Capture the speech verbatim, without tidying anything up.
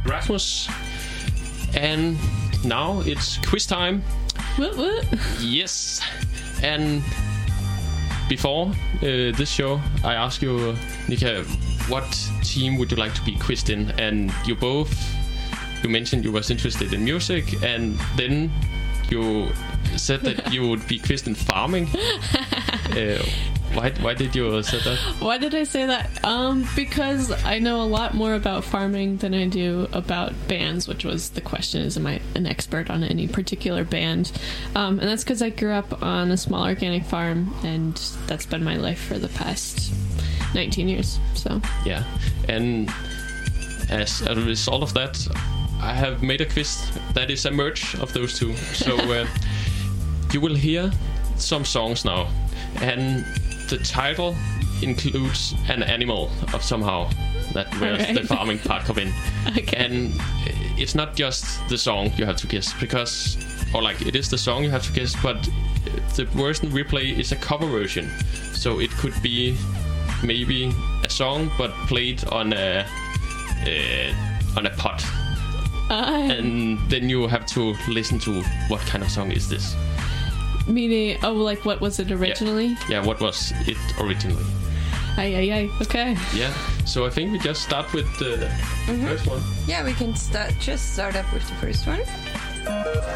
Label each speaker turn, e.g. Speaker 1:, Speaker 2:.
Speaker 1: Rasmus. And now it's quiz time.
Speaker 2: What, what?
Speaker 1: Yes. And before uh, this show, I asked you, Nika, what team would you like to be quizzed in? And you both, you mentioned you was interested in music, and then you said that you would be quizzed in farming. uh, why why did you say that?
Speaker 2: Why did I say that? Um, because I know a lot more about farming than I do about bands, which was the question, is am I an expert on any particular band? Um, and that's because I grew up on a small organic farm, and that's been my life for the past nineteen years. So
Speaker 1: yeah, and as a result of that, I have made a quiz that is a merge of those two. So uh, you will hear some songs now, and the title includes an animal of somehow. That where
Speaker 2: right.
Speaker 1: the farming part come in.
Speaker 2: Okay.
Speaker 1: And it's not just the song you have to guess, because, or like it is the song you have to guess, but the version we play is a cover version. So it could be maybe a song but played on a uh, on a pot.
Speaker 2: Uh,
Speaker 1: And then you have to listen to what kind of song is this.
Speaker 2: meaning, oh, like what was it originally?
Speaker 1: Yeah, yeah, what was it originally?
Speaker 2: Ay, ay, ay. Okay.
Speaker 1: Yeah, so I think we just start with the
Speaker 3: Mm-hmm.
Speaker 1: first one.
Speaker 3: Yeah, we can start. Just start up with the first one.